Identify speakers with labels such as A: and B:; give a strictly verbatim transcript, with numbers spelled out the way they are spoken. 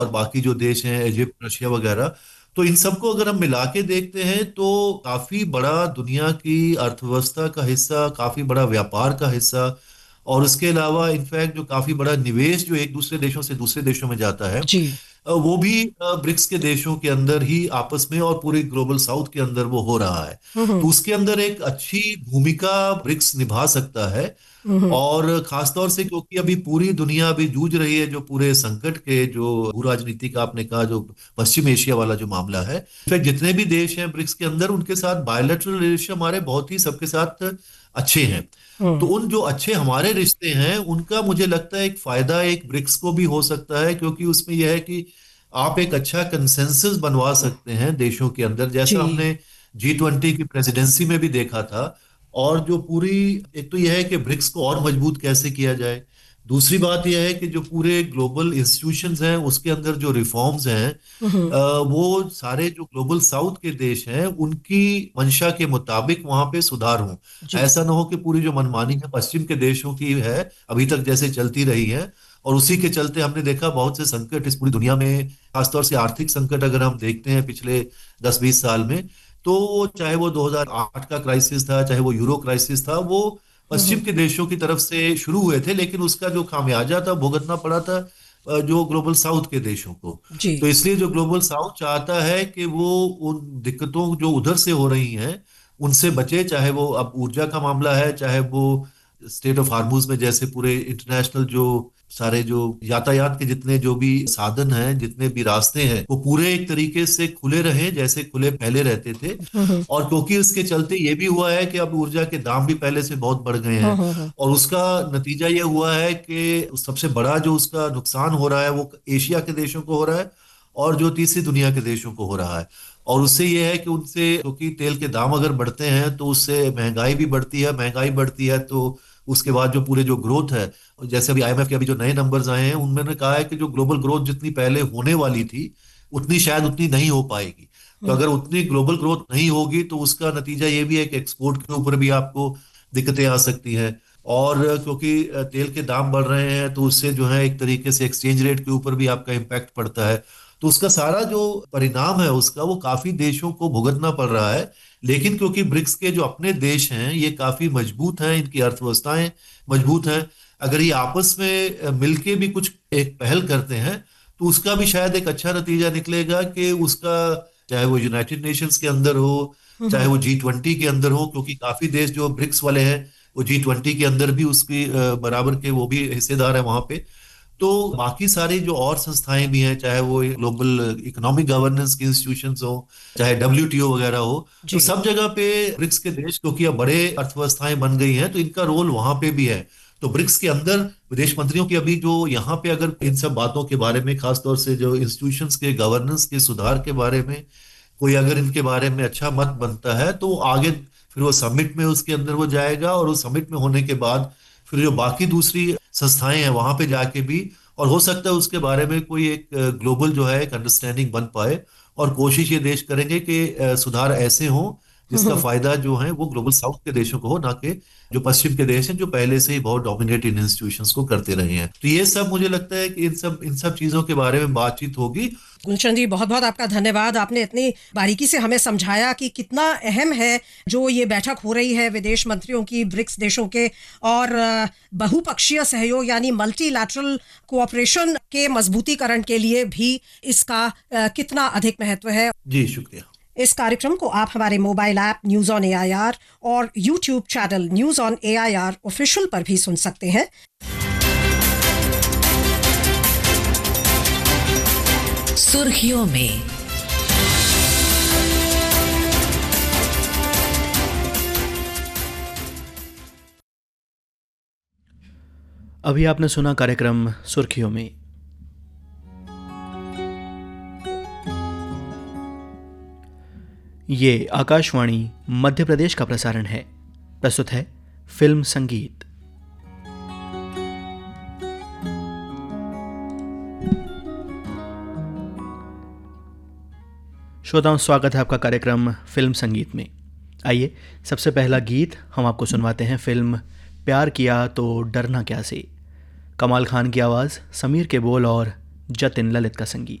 A: और बाकी जो देश हैं इजिप्ट, रशिया वगैरह। तो इन सबको अगर हम मिला के देखते हैं तो काफी बड़ा दुनिया की अर्थव्यवस्था का हिस्सा, काफी बड़ा व्यापार का हिस्सा, और उसके अलावा इनफैक्ट जो काफी बड़ा निवेश जो एक दूसरे देशों से दूसरे देशों में जाता है,
B: जी।
A: अ, वो भी ब्रिक्स के देशों के अंदर ही आपस में और पूरे ग्लोबल साउथ के अंदर वो हो रहा है। तो
B: हम्म।
A: उसके अंदर एक अच्छी भूमिका ब्रिक्स निभा सकता है।
B: हम्म।
A: और खासतौर से क्योंकि अभी पूरी दुनिया अभी जूझ रही है जो पूरे संकट के, जो भू राजनीति का आपने कहा, जो पश्चिम एशिया वाला जो मामला है, फिर जितने भी देश हैं ब्रिक्स के अंदर, उनके साथ बायोलेटरल रिलेशन हमारे बहुत ही सबके साथ अच्छे हैं। तो
B: हम्म।
A: उन जो अच्छे हमारे रिश्ते हैं उनका मुझे लगता है एक फायदा एक ब्रिक्स को भी हो सकता है, क्योंकि उसमें यह है कि आप एक अच्छा कंसेंसस बनवा सकते हैं देशों के अंदर, जैसा
B: जी।
A: हमने जी ट्वेंटी की प्रेसिडेंसी में भी देखा था। और जो पूरी, एक तो यह है कि ब्रिक्स को और मजबूत कैसे किया जाए, दूसरी बात यह है कि जो पूरे ग्लोबल इंस्टीट्यूशंस हैं उसके अंदर जो रिफॉर्म्स हैं,
B: हम्म।
A: अ, वो सारे जो ग्लोबल साउथ के देश हैं उनकी मंशा के मुताबिक वहां पे सुधार हो।
B: जी।
A: ऐसा ना हो कि पूरी जो मनमानी है पश्चिम के देशों की है अभी तक जैसे चलती रही है, और उसी के चलते हमने देखा बहुत से संकट इस पूरी दुनिया में, खासतौर से आर्थिक संकट अगर हम देखते हैं पिछले दस बीस साल में, तो वो चाहे वो दो हज़ार आठ का क्राइसिस था, चाहे वो यूरो क्राइसिस था, वो पश्चिम
B: हम्म।
A: के देशों की तरफ से शुरू हुए थे, लेकिन उसका जो खामियाजा था भुगतना पड़ा था अ, जो ग्लोबल साउथ के देशों को।
B: जी।
A: तो इसलिए जो ग्लोबल साउथ चाहता है कि वो उन दिक्कतों जो उधर से हो रही हैं उनसे बचे, चाहे वो अब ऊर्जा का मामला है, चाहे वो स्टेट ऑफ हार्मूज में जैसे पूरे इंटरनेशनल जो सारे जो यातायात के जितने जो भी साधन हैं, जितने भी रास्ते हैं, वो पूरे एक तरीके से खुले रहे जैसे खुले पहले रहते थे।
B: हम्म।
A: और क्योंकि उसके चलते ये भी हुआ है कि अब ऊर्जा के दाम भी पहले से बहुत बढ़ गए हैं,
B: हम्म।
A: और उसका नतीजा ये हुआ है कि सबसे बड़ा जो उसका नुकसान हो रहा है वो एशिया के देशों को हो रहा है, और जो तीसरी दुनिया के देशों को हो रहा है। और उससे ये है कि उनसे, क्योंकि तेल के दाम अगर बढ़ते हैं तो उससे महंगाई भी बढ़ती है, महंगाई बढ़ती है तो उसके बाद जो पूरे जो ग्रोथ है, जैसे अभी आईएमएफ के अभी जो नए नंबर्स आए हैं उन्होंने कहा है कि जो ग्लोबल ग्रोथ जितनी पहले होने वाली थी उतनी शायद उतनी नहीं हो पाएगी। तो
B: हम्म।
A: अगर उतनी ग्लोबल ग्रोथ नहीं होगी तो उसका नतीजा ये भी है कि एक्सपोर्ट के ऊपर भी आपको दिक्कतें आ सकती हैं। और क्योंकि तेल के दाम बढ़ रहे हैं तो उससे जो है एक तरीके से एक्सचेंज रेट के ऊपर भी आपका इम्पैक्ट पड़ता है। तो उसका सारा जो परिणाम है उसका वो काफी देशों को भुगतना पड़ रहा है। लेकिन क्योंकि ब्रिक्स के जो अपने देश हैं ये काफी मजबूत हैं, इनकी अर्थव्यवस्थाएं मजबूत हैं, अगर ये आपस में अ, मिलके भी कुछ एक पहल करते हैं तो उसका भी शायद एक अच्छा नतीजा निकलेगा कि उसका, चाहे वो यूनाइटेड नेशंस के अंदर हो, चाहे
B: हम्म।
A: वो जी ट्वेंटी के अंदर हो, क्योंकि काफी देश जो ब्रिक्स वाले हैं वो जी ट्वेंटी के अंदर भी उसकी अ, बराबर के वो भी हिस्सेदार है वहां पे। तो बाकी सारी जो और संस्थाएं भी हैं, चाहे वो ग्लोबल इकोनॉमिक गवर्नेंस की इंस्टीट्यूशंस हो, चाहे डब्ल्यूटीओ वगैरह हो, तो
B: जी।
A: सब जगह पे ब्रिक्स के देश, क्योंकि अब बड़े अर्थव्यवस्थाएं बन गई हैं तो इनका रोल वहां पे भी है। तो ब्रिक्स के अंदर विदेश मंत्रियों की अभी जो यहाँ पे अगर इन सब बातों के बारे में, खासतौर से जो इंस्टीट्यूशंस के गवर्नेंस के सुधार के बारे में कोई अगर इनके बारे में अच्छा मत बनता है तो वो आगे फिर वो समिट में उसके अंदर वो जाएगा, और उस समिट में होने के बाद फिर जो बाकी दूसरी संस्थाएं हैं वहां पे जाके भी, और हो सकता है उसके बारे में कोई एक ग्लोबल जो है एक अंडरस्टैंडिंग बन पाए। और कोशिश ये देश करेंगे कि अ, सुधार ऐसे हो जिसका
B: हम्म।
A: फायदा जो है वो ग्लोबल साउथ के देशों को हो, ना कि जो पश्चिम के देश हैं जो पहले से ही बहुत डोमिनेट इन इंस्टीट्यूशंस को करते रहे हैं। तो ये सब मुझे लगता है कि इन सब इन सब चीजों के बारे में बातचीत होगी।
B: गुलशन जी, बहुत बहुत आपका धन्यवाद। आपने इतनी बारीकी से हमें समझाया कि कितना अहम है जो ये बैठक हो रही है विदेश मंत्रियों की ब्रिक्स देशों के, और अ, बहुपक्षीय सहयोग यानी मल्टीलैटरल कोऑपरेशन के मजबूतीकरण के लिए भी इसका अ, कितना अधिक महत्व है।
A: जी शुक्रिया।
B: इस कार्यक्रम को आप हमारे mobile app news on AIR और YouTube channel news on AIR official पर भी सुन सकते हैं।
C: सुर्खियों में।
D: अभी आपने सुना कार्यक्रम सुर्खियों में। ये आकाशवाणी मध्य प्रदेश का प्रसारण है। प्रस्तुत है फिल्म संगीत। श्रोताओं, स्वागत है आपका कार्यक्रम फिल्म संगीत में। आइए सबसे पहला गीत हम आपको सुनवाते हैं फिल्म प्यार किया तो डरना क्या से। कमाल खान की आवाज़, समीर के बोल और जतिन ललित का संगीत।